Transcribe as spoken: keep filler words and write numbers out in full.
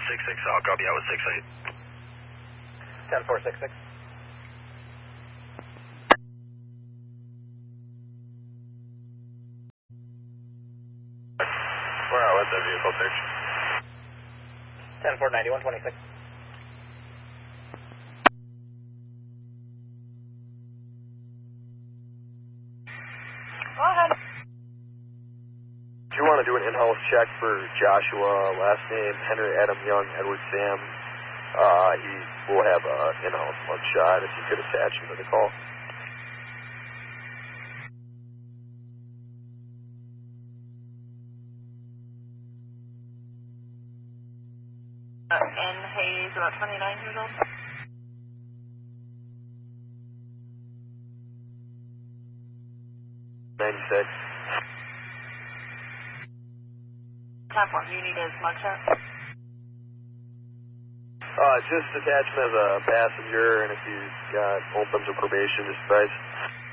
six six, I'll copy out with six eight. ten four six six. We're out with the vehicle search. ten four ninety-one twenty-six. Go ahead. Do you want to do an in-house check for Joshua, last name Henry Adam Young, Edward Sam? Uh, he will have an in-house mug shot if you could attach him to the call. Uh, and Hayes, about twenty-nine years old. ninety-six. Platform, you need his mugshot? Uh, just attach him as a passenger, and if he's got opens or probation, just advice.